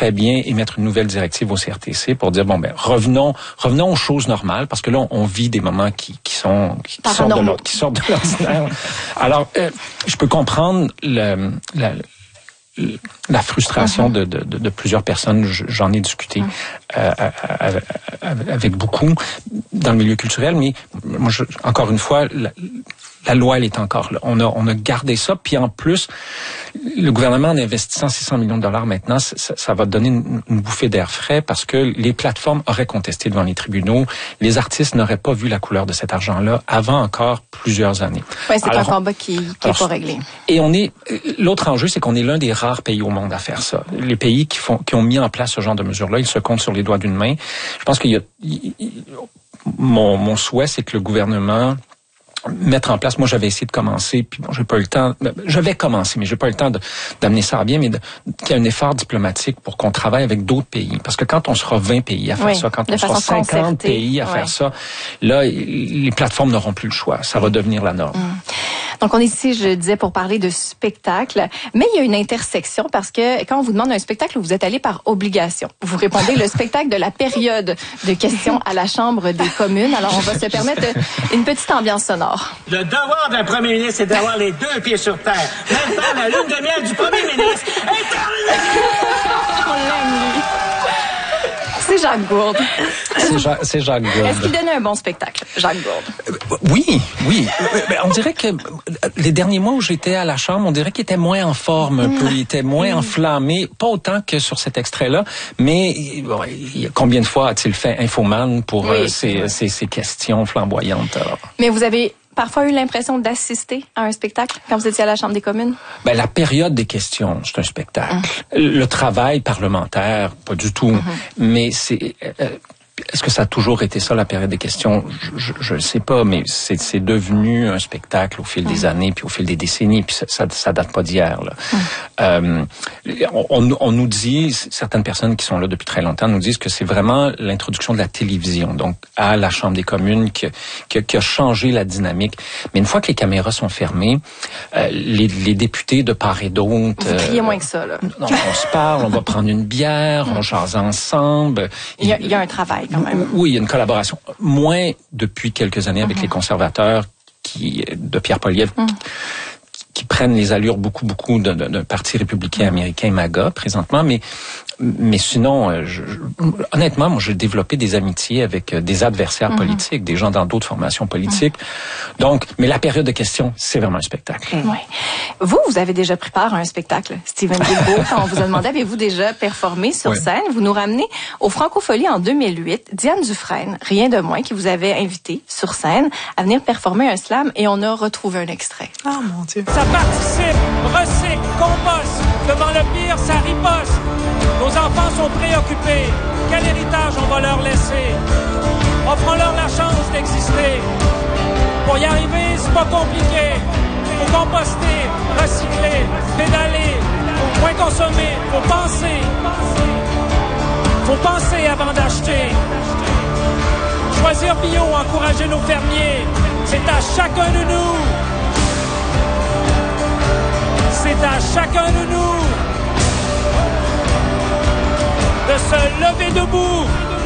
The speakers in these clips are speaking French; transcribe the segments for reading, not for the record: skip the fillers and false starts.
très bien émettre une nouvelle directive au CRTC pour dire, revenons aux choses normales, parce que là, on vit des moments qui sortent de l'ordinaire. Alors, je peux comprendre la frustration de plusieurs personnes. J'en ai discuté avec beaucoup dans le milieu culturel, mais moi, encore une fois, la loi, elle est encore là. On a gardé ça, puis en plus, le gouvernement, en investissant 600 millions de dollars maintenant, ça va donner une bouffée d'air frais, parce que les plateformes auraient contesté devant les tribunaux. Les artistes n'auraient pas vu la couleur de cet argent-là avant encore plusieurs années. Oui, c'est un combat qui est pas réglé. Et l'autre enjeu, c'est qu'on est l'un des rares pays au monde à faire ça. Les pays qui ont mis en place ce genre de mesures-là, ils se comptent sur les doigts d'une main. Je pense mon souhait, c'est que le gouvernement mettre en place. Moi, j'avais essayé de commencer, puis j'ai pas eu le temps. J'avais commencé, mais j'ai pas eu le temps d'amener ça à bien, mais qu'il y ait un effort diplomatique pour qu'on travaille avec d'autres pays. Parce que quand on sera 20 pays à faire ça, quand on sera 50 pays à faire ça, là, les plateformes n'auront plus le choix. Ça va devenir la norme. Donc, on est ici, je disais, pour parler de spectacle, mais il y a une intersection, parce que quand on vous demande un spectacle, vous êtes allé par obligation. Vous répondez le spectacle de la période de questions à la Chambre des communes. Alors, on va se permettre une petite ambiance sonore. Le devoir d'un premier ministre, c'est d'avoir les deux pieds sur terre. Maintenant, la lune de miel du premier ministre est terminée! On l'aime, lui. C'est Jacques Gourde. C'est Jacques Gourde. Est-ce qu'il donnait un bon spectacle, Jacques Gourde? Oui. On dirait que les derniers mois où j'étais à la Chambre, on dirait qu'il était moins en forme un peu. Il était moins enflammé. Pas autant que sur cet extrait-là, mais combien de fois a-t-il fait Infoman pour ces questions flamboyantes? Alors. Mais vous avez parfois eu l'impression d'assister à un spectacle quand vous étiez à la Chambre des communes? La période des questions, c'est un spectacle. Le travail parlementaire, pas du tout. Mais c'est... Est-ce que ça a toujours été ça, la période des questions? Je ne sais pas, mais c'est devenu un spectacle au fil des années, puis au fil des décennies, puis ça date pas d'hier. On nous dit, certaines personnes qui sont là depuis très longtemps nous disent que c'est vraiment l'introduction de la télévision, donc à la Chambre des communes, qui a changé la dynamique. Mais une fois que les caméras sont fermées, les députés de part et d'autre... Vous criez moins que ça, là. Non, on se parle, on va prendre une bière, on jase ensemble. Il y a un travail. Oui, il y a une collaboration. Moins depuis quelques années avec les conservateurs de Pierre Poilievre qui prennent les allures beaucoup d'un parti républicain américain MAGA présentement, mais sinon, honnêtement, moi, j'ai développé des amitiés avec des adversaires politiques, des gens dans d'autres formations politiques. Donc, mais la période de questions, c'est vraiment un spectacle. Oui. Vous avez déjà pris part à un spectacle, Steven Guilbeault. Quand on vous a demandé, avez-vous déjà performé sur scène? Vous nous ramenez au Francophonie en 2008. Diane Dufresne, rien de moins, qui vous avait invité sur scène à venir performer un slam, et on a retrouvé un extrait. Ah, mon Dieu. Ça participe, recycle, composte. Devant le pire, ça riposte. Nos enfants sont préoccupés. Quel héritage on va leur laisser? Offrons-leur la chance d'exister. Pour y arriver, c'est pas compliqué. Faut composter, recycler, pédaler, moins consommer, faut penser. Faut penser avant d'acheter. Choisir bio, encourager nos fermiers. C'est à chacun de nous. C'est à chacun de nous de se lever debout.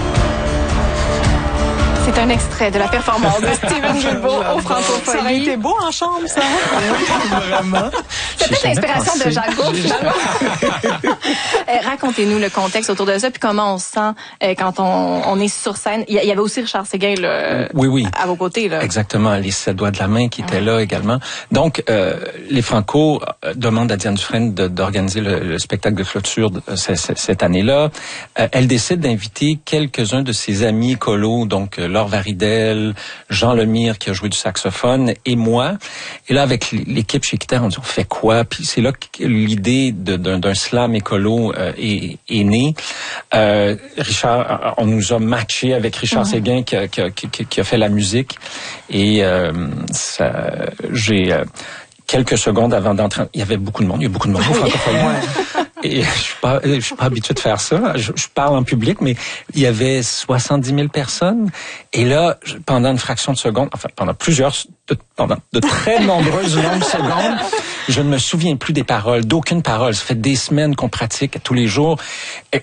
C'est un extrait de la performance de Steven Guilbeault au Francophonie. Ça aurait été beau en chambre, ça. Oui, vraiment. C'est peut-être l'inspiration de Jacques Gourde, finalement. Racontez-nous le contexte autour de ça, puis comment on se sent quand on est sur scène. Il y avait aussi Richard Séguin à vos côtés. Là. Exactement, les 7 doigts de la main qui étaient là également. Donc, les Franco demandent à Diane Dufresne d'organiser le spectacle de clôture cette année-là. Elle décide d'inviter quelques-uns de ses amis écolos, donc Laure Varidel, Jean Lemire qui a joué du saxophone, et moi. Et là, avec l'équipe chez Quitter, on dit, on fait quoi? Puis c'est là que l'idée d'un slam écolo est née. Richard, on nous a matché avec Richard Séguin qui a fait la musique. Et j'ai... quelques secondes avant d'entrer, il y avait beaucoup de monde. Il y a beaucoup de monde au Francophonie. Et je suis pas habitué de faire ça. Je parle en public, mais il y avait 70 000 personnes. Et là, pendant une fraction de seconde, enfin, pendant de très nombreuses longues secondes, je ne me souviens plus des paroles, d'aucune parole. Ça fait des semaines qu'on pratique tous les jours. Et